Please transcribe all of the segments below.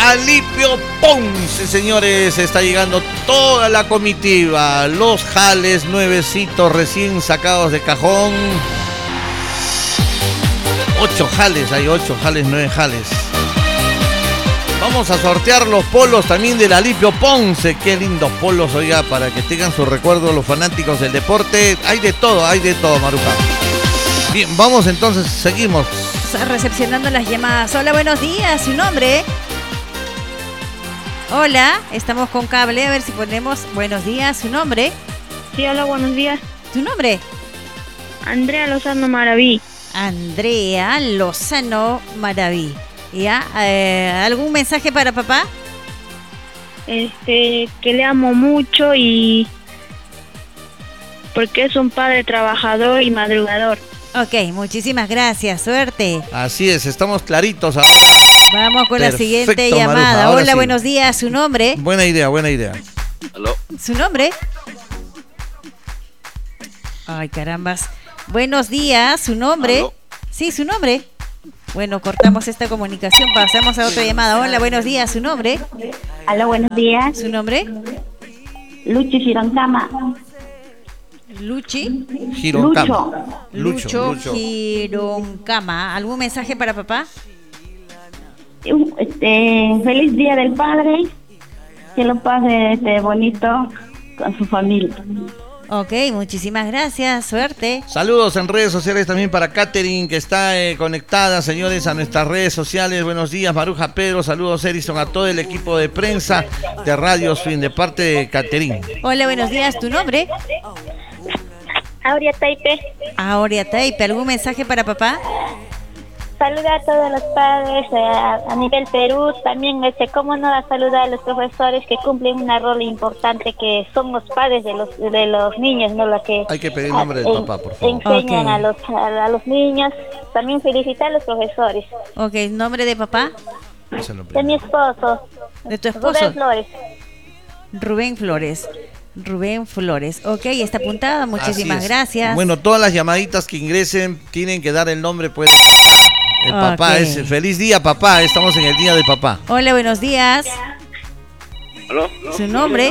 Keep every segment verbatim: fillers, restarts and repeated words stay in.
Alipio Ponce, señores. Está llegando toda la comitiva. Los jales nuevecitos recién sacados de cajón. Ocho jales, hay ocho jales, nueve jales. Vamos a sortear los polos también del Alipio Ponce. Qué lindos polos, oiga, para que tengan su recuerdo los fanáticos del deporte. Hay de todo, hay de todo, Maruja. Bien, vamos entonces, seguimos. Recepcionando las llamadas. Hola, buenos días, ¿su nombre? Hola, estamos con cable, a ver si ponemos buenos días, ¿su nombre? Sí, hola, buenos días. ¿Tu nombre? Andrea Lozano Maraví. Andrea Lozano Maraví. ¿Ya? Eh, ¿Algún mensaje para papá? Este, que le amo mucho y porque es un padre trabajador y madrugador. Ok, muchísimas gracias, suerte. Así es, estamos claritos ahora. Vamos con Perfecto, la siguiente Maruja, llamada. ahora Hola, sí. buenos días, ¿su nombre? Buena idea, buena idea. ¿Aló? ¿Su nombre? Ay, carambas. Buenos días, ¿su nombre? ¿Aló? Sí, su nombre. Bueno, cortamos esta comunicación, pasamos a otra llamada. Hola, buenos días, ¿su nombre? Hola, buenos días. ¿Su nombre? Luchi Gironcama. Luchi. Gironcama. Lucho, Lucho, Lucho. Gironcama. ¿Algún mensaje para papá? Este, feliz Día del Padre. Que lo pase este, bonito con su familia. Ok, muchísimas gracias, suerte. Saludos en redes sociales también para Catherine, que está eh, conectada, señores, a nuestras redes sociales. Buenos días, Maruja, Pedro. Saludos, Edison, a todo el equipo de prensa de Radio Swing, de parte de Catherine. Hola, buenos días, ¿tu nombre? Aurea Taipe. Aurea Taipe. ¿Algún mensaje para papá? Saluda a todos los padres eh, a, a nivel Perú. También, este, cómo no a saludar a los profesores que cumplen una rol importante, que son los padres de los de los niños, no la que Hay que pedir el nombre del en- papá, por favor. enseñan Ok. a los a, a los niños. También felicitar a los profesores. Ok, ¿nombre de papá? Eso es lo De mi primero. esposo, ¿De tu Rubén esposo? Flores. Rubén Flores. Rubén Flores. Ok, está apuntada. Muchísimas Así es. gracias. Bueno, todas las llamaditas que ingresen tienen que dar el nombre, pues, del papá. El Ok. papá es feliz día, papá. Estamos en el día del papá. Hola, buenos días. ¿Aló? ¿Su nombre?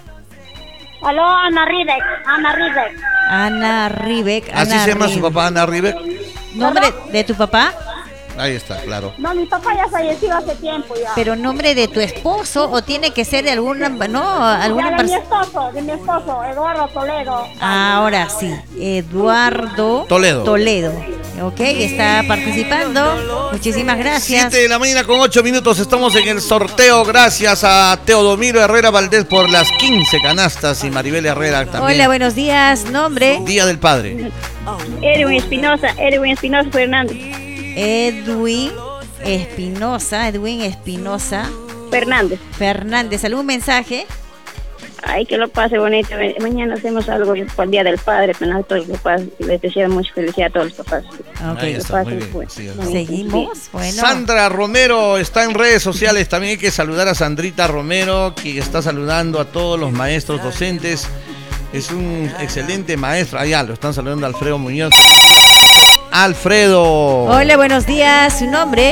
Aló, Ana Ribek. Ana Ribek. Ana Ribeck. Así Ana se llama su Ribeck. papá, Ana Ribeck. ¿Nombre de tu papá? Ahí está, claro. No, mi papá ya falleció hace tiempo ya. ¿Pero nombre de tu esposo o tiene que ser de alguna, no, alguna Ya de mi persona? esposo, de mi esposo, Eduardo Toledo. Ahora sí, Eduardo Toledo. Toledo. Ok, está participando. Muchísimas gracias. siete de la mañana con ocho minutos. Estamos en el sorteo. Gracias a Teodomiro Herrera Valdés por las quince canastas y Maribel Herrera también. Hola, buenos días. ¿Nombre? Día del Padre. Edwin Espinosa, Edwin Espinosa Fernández. Edwin Espinosa. Edwin Espinosa Fernández. Fernández. ¿Algún mensaje? Ay, que lo pase bonito. Mañana hacemos algo por el Día del Padre, pero a todos los papás. Les deseo mucha felicidad a todos los papás. Ok. Ahí Que está, muy pasen, bien. pues, Sí, bonito. Seguimos. Bueno. Sandra Romero está en redes sociales. También hay que saludar a Sandrita Romero, que está saludando a todos los maestros docentes. Es un excelente maestro. Allá lo están saludando a Alfredo Muñoz. Alfredo. Hola, buenos días. ¿Su nombre?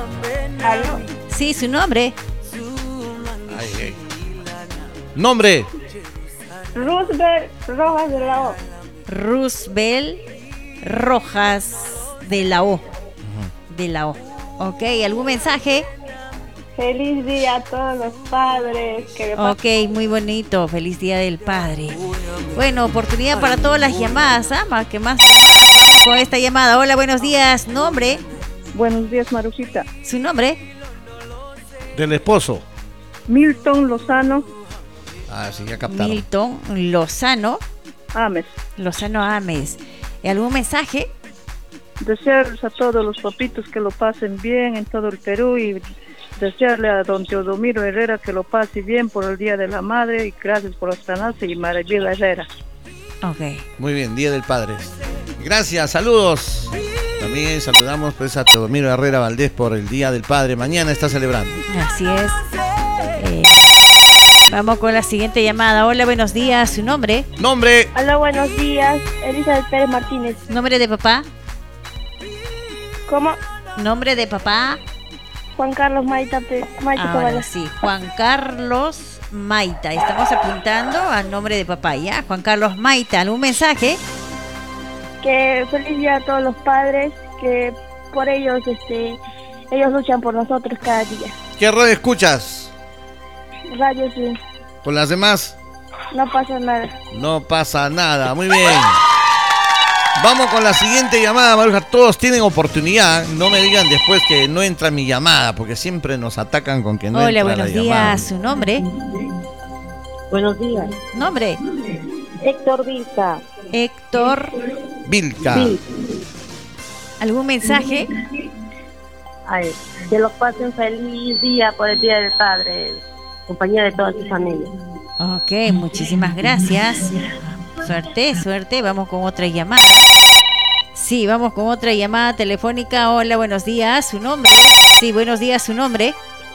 Sí, su nombre. Ay, ay. Nombre. Roosevelt Rojas de la O. Roosevelt Rojas de la O. De la O. Ok, ¿algún mensaje? Feliz día a todos los padres. Que Ok, muy bonito. Feliz Día del Padre. Bueno, oportunidad para todas las llamadas. ¿Ah? Más que más llamadas. Vamos con esta llamada. Hola, buenos días. ¿Nombre? Buenos días, Marujita. ¿Su nombre? Del esposo. Milton Lozano Ah, sí, ya captaron. Milton Lozano. Ames. Lozano Ames. ¿Algún mensaje? Desearles a todos los papitos que lo pasen bien en todo el Perú y desearle a don Teodomiro Herrera que lo pase bien por el Día de la Madre y gracias por las canastas y Maribel Herrera. Ok. Muy bien, Día del Padre. Gracias, saludos. También saludamos pues a Teodomiro Herrera Valdés por el Día del Padre. Mañana está celebrando. Así es. Eh, vamos con la siguiente llamada. Hola, buenos días. ¿Su nombre? Nombre. Hola, buenos días. Elizabeth Pérez Martínez. ¿Nombre de papá? ¿Cómo? ¿Nombre de papá? Juan Carlos Maita, pe, Maita Ahora Zavala. sí, Juan Carlos Maita. Estamos apuntando al nombre de papá, ¿ya? Juan Carlos Maita, ¿algún mensaje? Que feliz día a todos los padres, que por ellos, este, ellos luchan por nosotros cada día. ¿Qué radio escuchas? Radio sí, ¿Con las demás? no pasa nada. No pasa nada, muy bien. Vamos con la siguiente llamada, Maruja. Todos tienen oportunidad. No me digan después que no entra mi llamada, porque siempre nos atacan con que no Hola, entra buenos la llamada. días. ¿Su nombre? Buenos días. ¿Nombre? Héctor Vilca. Héctor. Vilca. Sí. ¿Algún mensaje? Ay, que los pasen feliz día por el Día del Padre, compañía de toda su familia. Ok, muchísimas gracias. Suerte, suerte. Vamos con otra llamada. Sí, vamos con otra llamada telefónica. Hola, buenos días. ¿Su nombre? Sí, buenos días. ¿Su nombre?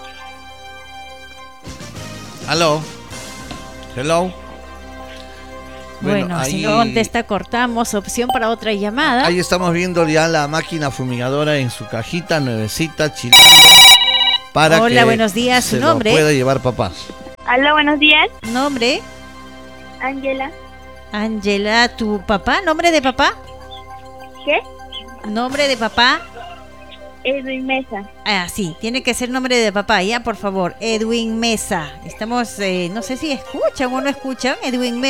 Aló. Hello. Bueno, si no contesta, cortamos. Opción para otra llamada. Ahí estamos viendo ya la máquina fumigadora en su cajita, nuevecita, chilando. Para Hola, que buenos días. se ¿Su lo nombre? pueda llevar papá. Aló, buenos días. ¿Nombre? Ángela. Ángela, ¿tu papá? ¿Nombre de papá? ¿Qué? ¿Nombre de papá? Edwin Mesa. Ah, sí, tiene que ser nombre de papá, ya, por favor. Edwin Mesa. Estamos, eh, no sé si escuchan o no escuchan. Edwin Mesa.